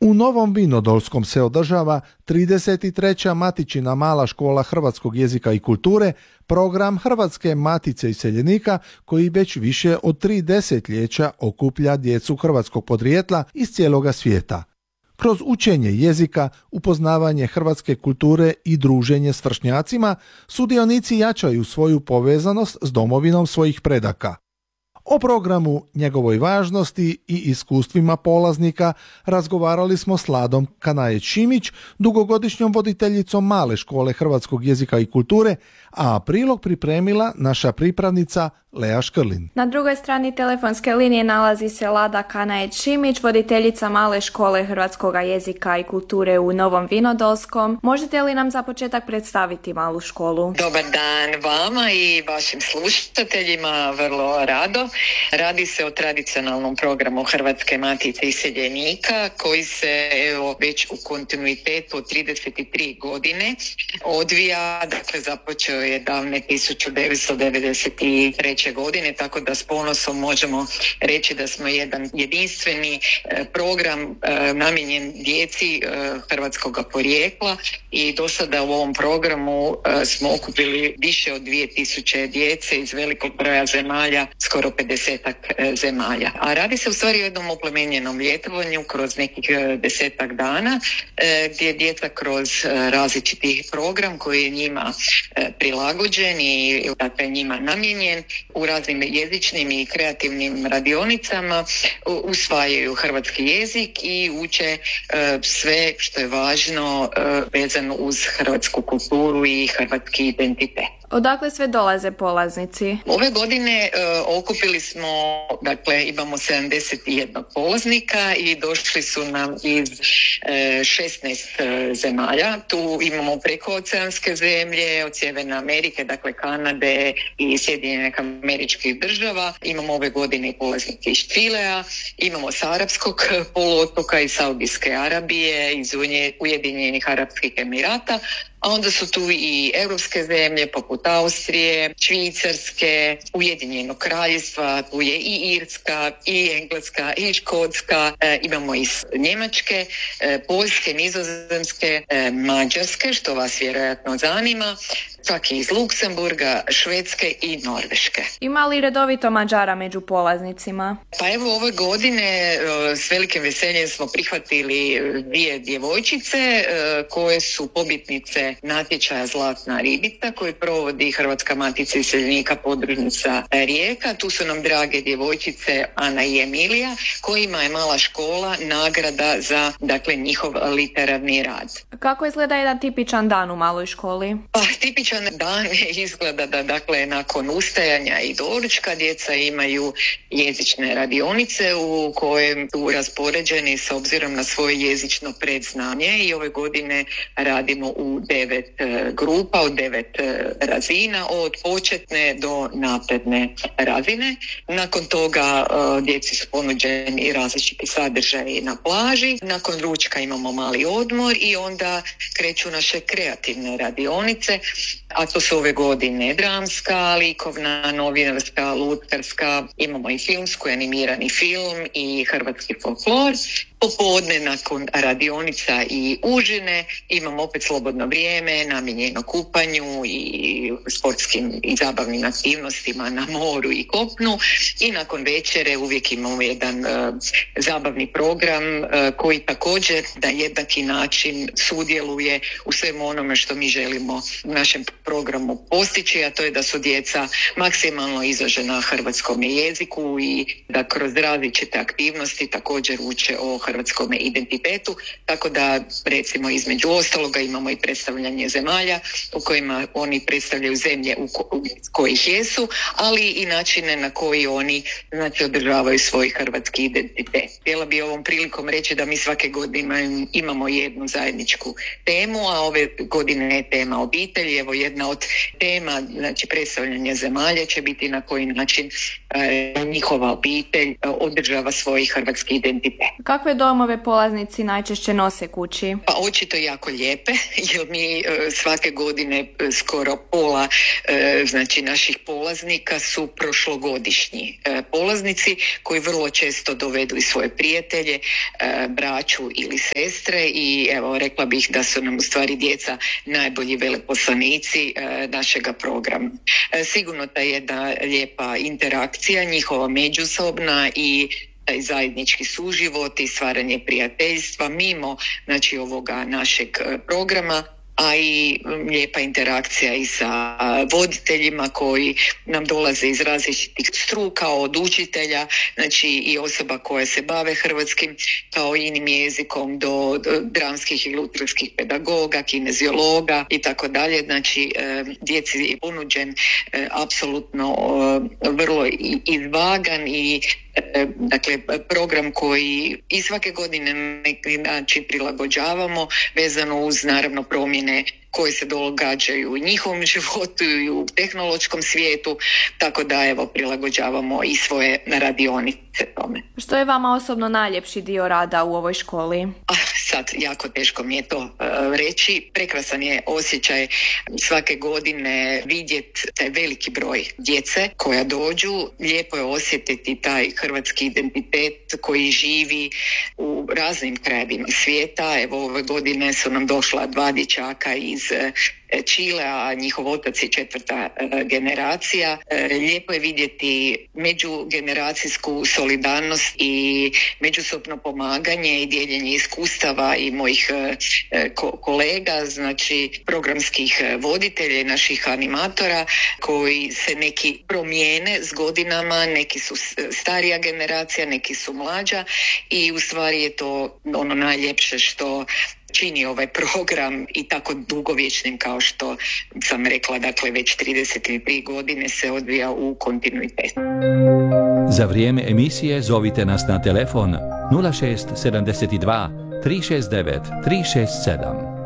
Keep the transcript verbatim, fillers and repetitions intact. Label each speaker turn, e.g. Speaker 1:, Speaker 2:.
Speaker 1: U Novom Vinodolskom se održava trideset treća Matičina mala škola hrvatskog jezika i kulture, program Hrvatske matice iseljenika koji već više od tri desetljeća okuplja djecu hrvatskog podrijetla iz cijeloga svijeta. Kroz učenje jezika, upoznavanje hrvatske kulture i druženje s vršnjacima, sudionici jačaju svoju povezanost s domovinom svojih predaka. O programu, njegovoj važnosti i iskustvima polaznika razgovarali smo s Ladom Kanajec-Šimić, dugogodišnjom voditeljicom male škole hrvatskog jezika i kulture, a prilog pripremila naša pripravnica Lea Škrlin.
Speaker 2: Na drugoj strani telefonske linije nalazi se Lada Kanajec-Šimić, voditeljica male škole hrvatskog jezika i kulture u Novom Vinodolskom. Možete li nam za početak predstaviti malu školu?
Speaker 3: Dobar dan vama i vašim slušateljima, vrlo rado. Radi se o tradicionalnom programu Hrvatske matice iseljenika koji se evo, već u kontinuitetu od trideset tri godine odvija, dakle započeo je davne tisuću devetsto devedeset treće godine, tako da s ponosom možemo reći da smo jedan jedinstveni program namijenjen djeci hrvatskog porijekla i do sada u ovom programu smo okupili više od dvije tisuće djece iz velikog broja zemalja, skoro pedesetak zemalja. A radi se u stvari o jednom oplemenjenom ljetovanju kroz nekih desetak dana gdje djeca kroz različiti program koji je njima prilagođen i dakle njima namijenjen u raznim jezičnim i kreativnim radionicama usvajaju hrvatski jezik i uče sve što je važno vezano uz hrvatsku kulturu i hrvatski identitet.
Speaker 2: Odakle sve dolaze polaznici?
Speaker 3: Ove godine uh, okupili smo, dakle imamo sedamdeset jedan polaznika i došli su nam iz uh, šesnaest uh, zemalja. Tu imamo prekooceanske zemlje, od Sjeverne Amerike, dakle Kanade i Sjedinjenih Američkih Država. Imamo ove godine i polaznike iz Čilea, imamo s Arapskog poluotoka i Saudijske Arabije, iz Ujedinjenih Arapskih Emirata. A onda su tu i europske zemlje poput Austrije, Švicarske, Ujedinjenog Kraljevstva, tu je i Irska, i Engleska, i Škotska, e, imamo i Njemačke, e, Poljske, Nizozemske, e, Mađarske, što vas vjerojatno zanima, čak i iz Luksemburga, Švedske i Norveške.
Speaker 2: Ima li redovito Mađara među polaznicima?
Speaker 3: Pa evo ove godine s velikim veseljem smo prihvatili dvije djevojčice koje su pobjednice natječaja Zlatna ribica koji provodi Hrvatska matica iseljenika podružnica Rijeka. Tu su nam drage djevojčice Ana i Emilija kojima je mala škola nagrada za dakle njihov literarni rad.
Speaker 2: Kako izgleda jedan tipičan dan u maloj školi?
Speaker 3: Pa tipičan dan izgleda da dakle nakon ustajanja i doručka djeca imaju jezične radionice u kojem su raspoređeni s obzirom na svoje jezično predznanje i ove godine radimo u devet uh, grupa, u devet uh, razina, od početne do napredne razine. Nakon toga uh, djeci su ponuđeni različiti sadržaji na plaži, nakon ručka imamo mali odmor i onda kreću naše kreativne radionice, a to su ove godine dramska, likovna, novinarska, lutkarska, imamo i filmsku, animirani film i hrvatski folklor. Popodne nakon radionica i užine imamo opet slobodno vrijeme namijenjeno kupanju i sportskim i zabavnim aktivnostima na moru i kopnu i nakon večere uvijek imamo jedan uh, zabavni program uh, koji također na jednaki način sudjeluje u svemu onome što mi želimo u našem programu postići, a to je da su djeca maksimalno izložena hrvatskom jeziku i da kroz različite aktivnosti također uče o hrvatskom identitetu, tako da recimo između ostaloga imamo i predstavljanje zemalja u kojima oni predstavljaju zemlje u ko- kojih jesu, ali i načine na koji oni znači održavaju svoj hrvatski identitet. Htjela bi ovom prilikom reći da mi svake godine imamo jednu zajedničku temu, a ove godine je tema obitelji. Evo jedna od tema, znači predstavljanje zemalja će biti na koji način e, njihova obitelj e, održava svoj hrvatski identitet.
Speaker 2: Kakve dojmove polaznici najčešće nose kući?
Speaker 3: Pa očito jako lijepe, jer mi svake godine skoro pola znači naših polaznika su prošlogodišnji polaznici koji vrlo često dovedu i svoje prijatelje, braću ili sestre i evo rekla bih da su nam u stvari djeca najbolji veleposlanici našega programa. Sigurno ta jedna lijepa interakcija, njihova međusobna i taj zajednički suživot i stvaranje prijateljstva mimo znači ovoga našeg programa, a i lijepa interakcija i sa voditeljima koji nam dolaze iz različitih struka, od učitelja, znači i osoba koje se bave hrvatskim kao inim jezikom do dramskih i lutherskih pedagoga, kineziologa i tako dalje. Znači djeci je ponuđen apsolutno vrlo izvagan i dakle program koji i svake godine na neki način prilagođavamo vezano uz naravno promjene koje se događaju u njihovom životu i u tehnološkom svijetu, tako da evo prilagođavamo i svoje radionice tome.
Speaker 2: Što je vama osobno najljepši dio rada u ovoj školi?
Speaker 3: Ah, sad jako teško mi je to uh, reći. Prekrasan je osjećaj svake godine vidjeti taj veliki broj djece koja dođu. Lijepo je osjetiti taj hrvatski identitet koji živi u raznim krajevima svijeta. Evo ove godine su nam došla dva dječaka iz Čile, a njihov otac je četvrta generacija. Lijepo je vidjeti međugeneracijsku solidarnost i međusobno pomaganje i dijeljenje iskustava i mojih kolega, znači programskih voditelja i naših animatora koji se neki promijene s godinama, neki su starija generacija, neki su mlađa i u stvari je to ono najljepše što čini ovaj program i tako dugovječnim kao što sam rekla, dakle već trideset tri godine se odvija u kontinuitetu.
Speaker 4: Za vrijeme emisije zovite nas na telefon nula šest sedam dva tri šest devet tri šest sedam.